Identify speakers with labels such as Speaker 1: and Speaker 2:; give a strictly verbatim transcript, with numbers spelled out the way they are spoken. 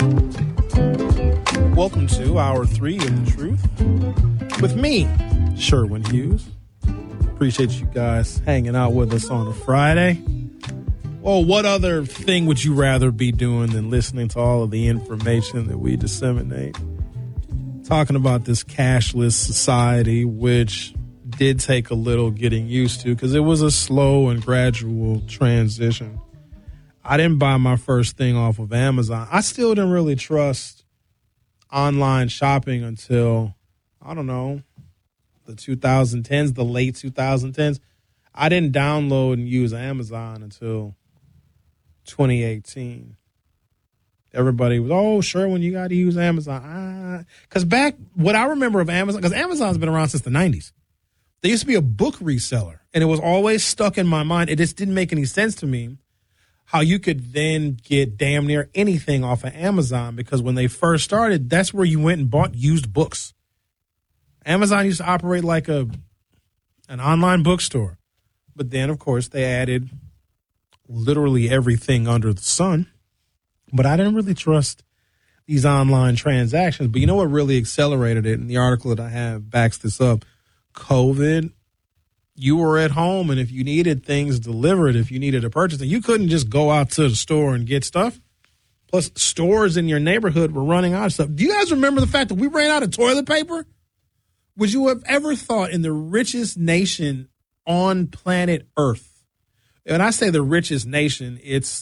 Speaker 1: Welcome to Hour three of The Truth with me, Sherwin Hughes. Appreciate you guys hanging out with us on a Friday. Well, what other thing would you rather be doing than listening to all of the information that we disseminate? Talking about this cashless society, which did take a little getting used to because it was a slow and gradual transition. I didn't buy my first thing off of Amazon. I still didn't really trust online shopping until, I don't know, the twenty tens, the late twenty tens. I didn't download and use Amazon until twenty eighteen. Everybody was, oh, sure, when you got to use Amazon. Because ah. back, what I remember of Amazon, because Amazon's been around since the nineties. There used to be a book reseller, and it was always stuck in my mind. It just didn't make any sense to me how you could then get damn near anything off of Amazon, because when they first started, that's where you went and bought used books. Amazon used to operate like a an online bookstore. But then, of course, they added literally everything under the sun. But I didn't really trust these online transactions. But you know what really accelerated it? And the article that I have backs this up. COVID. You were at home, and if you needed things delivered, if you needed a purchase, and you couldn't just go out to the store and get stuff. Plus, stores in your neighborhood were running out of stuff. Do you guys remember the fact that we ran out of toilet paper? Would you have ever thought in the richest nation on planet Earth, and I say the richest nation, it's